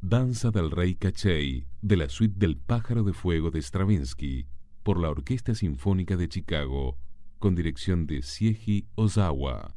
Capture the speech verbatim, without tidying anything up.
Danza del Rey Kachei, de la suite del Pájaro de Fuego de Stravinsky, por la Orquesta Sinfónica de Chicago, con dirección de Seiji Ozawa.